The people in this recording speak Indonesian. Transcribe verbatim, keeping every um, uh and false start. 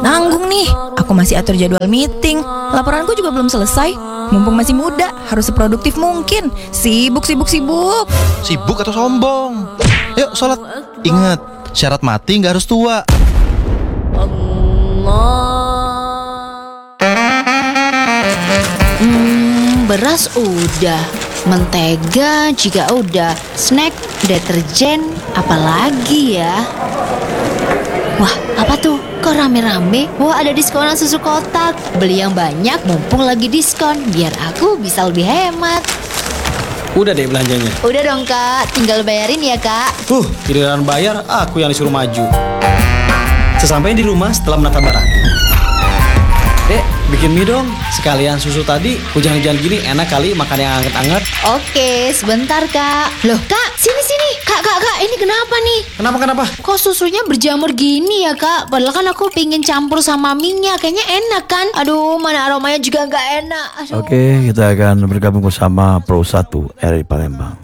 Nanggung nih, aku masih atur jadwal meeting. Laporanku juga belum selesai. Mumpung masih muda, harus seproduktif mungkin. Sibuk, sibuk, sibuk. Sibuk atau sombong? Yuk sholat. Ingat, syarat mati nggak harus tua. Hmm, beras udah, mentega juga udah, snack, deterjen, apalagi ya? Wah, apa tuh? Kok rame-rame? Wah, ada diskonan susu kotak. Beli yang banyak mumpung lagi diskon, biar aku bisa lebih hemat. Udah deh belanjanya. Udah dong kak, tinggal bayarin ya kak. Huh, giliran bayar aku yang disuruh maju. Sesampainya di rumah setelah menata barang. Dek, bikin mie dong. Sekalian susu tadi, hujan-hujan gini enak kali makan yang anget-anget. Oke, sebentar kak. Loh kak, sini-sini. Kak, kak, kak, ini kenapa nih? Kenapa, kenapa? Kok susunya berjamur gini ya kak? Padahal kan aku pingin campur sama minyak. Kayaknya enak kan? Aduh, mana aromanya juga gak enak. Aduh. Oke, kita akan bergabung bersama Pro satu R I Palembang.